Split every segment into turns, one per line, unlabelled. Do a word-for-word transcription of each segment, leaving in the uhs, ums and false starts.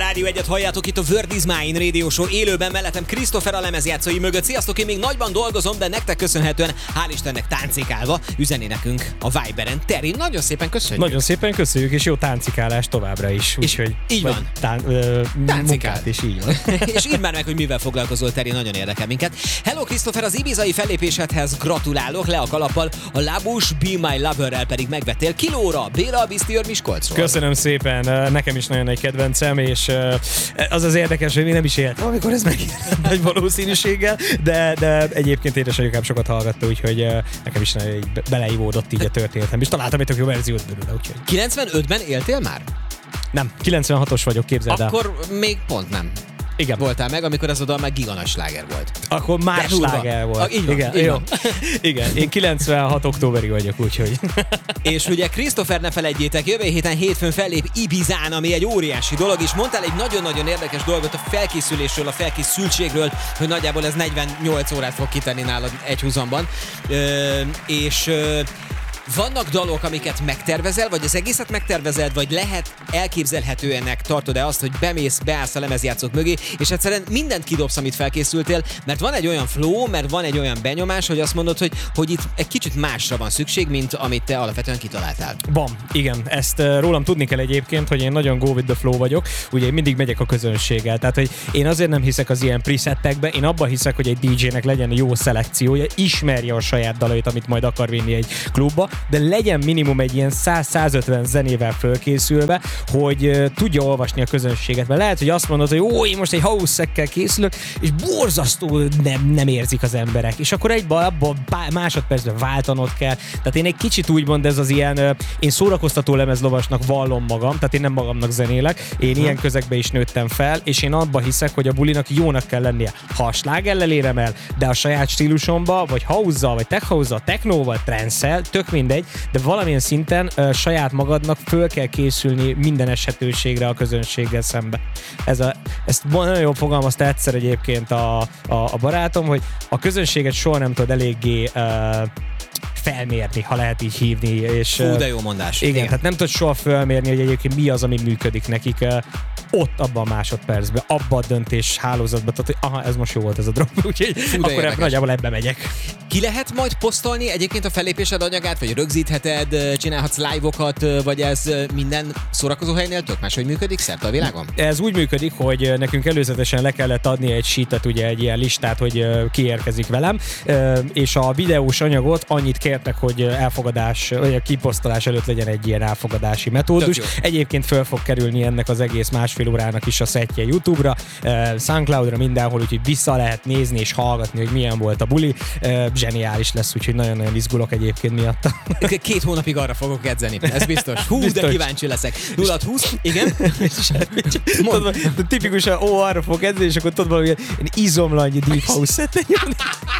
Rádió egyet halljátok itt a Word is Mine Radio Show élőben, mellettem Christopher a lemezjátszói mögött. Sziasztok, én még nagyban dolgozom, de nektek köszönhetően, hál' Istennek táncikálva üzeni nekünk a Viberen. Terry, nagyon szépen köszönjük.
Nagyon szépen köszönjük, és jó táncikálás továbbra is. Úgyhogy
így van.
Tán, ö, munkát is, így van.
És írd már meg, hogy mivel foglalkozol, Terry, nagyon érdekel minket. Hello Christopher, az ibizai fellépésedhez gratulálok, le a kalappal, a Labus Be My Lover-rel pedig megvettél kilóra. Béla Bisztiőr Miskolcról.
Köszönöm szépen, nekem is nagyon egy kedvencem, és az az érdekes, hogy mi nem is éltem, amikor ez megjelent nagy valószínűséggel, de, de egyébként édesanyukám sokat hallgatta, úgyhogy nekem is beleivódott így a történetem, és találtam egy tök jó verziót belőle, úgyhogy.
kilencvenötben éltél már?
Nem, kilencvenhatos vagyok, képzeld el.
Akkor még pont nem.
Igen.
Voltál meg, amikor az oda meg giganás sláger volt.
Akkor már sláger volt.
A, így van,
igen,
így
jó.
van.
Igen, én kilencvenhat októberi vagyok, úgyhogy.
És ugye Christopher, ne felejtjétek, jövő héten hétfőn fellép Ibizán, ami egy óriási dolog, és mondtál egy nagyon-nagyon érdekes dolgot a felkészülésről, a felkészültségről, hogy nagyjából ez negyvennyolc órát fog kitenni nálad egy húzamban. Ö, és ö, vannak dalok, amiket megtervezel, vagy az egészet megtervezed, vagy lehet elképzelhetőenek tartod-e azt, hogy bemész, beállsz a lemezjátszók mögé, és egyszerűen mindent kidobsz, amit felkészültél, mert van egy olyan flow, mert van egy olyan benyomás, hogy azt mondod, hogy, hogy itt egy kicsit másra van szükség, mint amit te alapvetően kitaláltál.
Van, igen. Ezt uh, rólam tudni kell egyébként, hogy én nagyon go with the flow vagyok, ugye én mindig megyek a közönséggel, tehát hogy én azért nem hiszek az ilyen presettekbe, én abban hiszek, hogy egy dé jének legyen jó szelekciója, ismerje a saját dalait, amit majd akar vinni egy klubba, de legyen minimum egy ilyen száz-százötven zenével fölkészülve, hogy uh, tudja olvasni a közönséget. Mert lehet, hogy azt mondod, hogy ó, én most egy house-ekkel készülök, és borzasztó nem, nem érzik az emberek. És akkor egyben abban másodpercben váltanod kell. Tehát én egy kicsit úgymond ez az ilyen, uh, én szórakoztató lemezlovasnak vallom magam, tehát én nem magamnak zenélek, én hmm. ilyen közegbe is nőttem fel, és én abba hiszek, hogy a bulinak jónak kell lennie. Ha a slágerrel érem el, de a saját stílusomba, vagy house-zal, vagy tech house-zal, technóval, trance-szel, tök mindegy, de valamilyen szinten uh, saját magadnak föl kell készülni minden esetőségre a közönséggel szembe. Ez a, ezt nagyon jól fogalmazta egyszer egyébként a, a, a barátom, hogy a közönséget soha nem tudod eléggé uh, felmérni, ha lehet így hívni. És,
Fú, de jó mondás.
Igen,
igen.
Tehát nem tudod soha felmérni, hogy egyébként mi az, ami működik nekik uh, ott, abban a másodpercben, abban a döntés hálózatban, tehát, hogy aha, ez most jó volt ez a drop, úgyhogy Fú, akkor ebben nagyjából ebbe megyek.
Ki lehet majd posztolni egyébként a fellépésed anyagát, vagy rögzítheted, csinálhatsz live-okat, vagy ez minden szórakozóhelynél tök máshogy működik szerte a világon?
Ez úgy működik, hogy nekünk előzetesen le kellett adni egy sheetet, ugye egy ilyen listát, hogy ki érkezik velem, és a videós anyagot annyit kértek, hogy elfogadás, vagy a kiposztolás előtt legyen egy ilyen elfogadási metódus. Egyébként föl fog kerülni ennek az egész másfél órának is a szettje YouTube-ra, SoundCloud-ra, mindenhol, úgyhogy vissza lehet nézni és hallgatni, hogy milyen volt a buli. Zseniális lesz, úgyhogy nagyon-nagyon izgulok egyébként miatta.
Két hónapig arra fogok edzeni, ez biztos. Hú, biztos. De kíváncsi leszek. nulla húsz, igen?
Tudod, tipikusan, ó, arra fogok edzeni, és akkor tudod valami izomlannyi deep house szettet nyomni.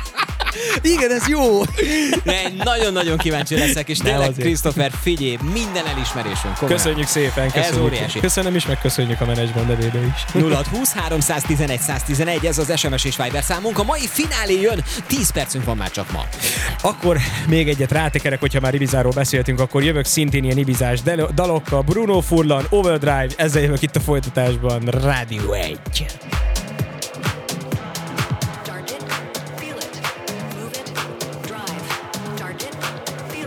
Igen, ez jó!
De nagyon-nagyon kíváncsi leszek, és tényleg, Christopher, figyelj, minden elismerésünk. Komolyan.
Köszönjük szépen, köszönjük.
Ez óriási.
Köszönöm is, meg köszönjük a menedzsment nevébe is.
nulla húsz, háromszáztizenegy, száztizenegy, ez az es em es és Viber számunk. A mai finálé jön, tíz percünk van már csak ma.
Akkor még egyet rátekerek, hogyha már Ibizáról beszéltünk, akkor jövök szintén ilyen ibizás dalokkal. Bruno Furlan, Overdrive, ezzel jövök itt a folytatásban. Rádió egy.